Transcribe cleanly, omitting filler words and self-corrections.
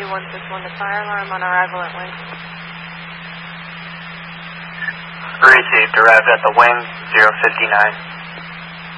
161 to fire alarm on arrival at wing. Received. Arrived at the wing, 059.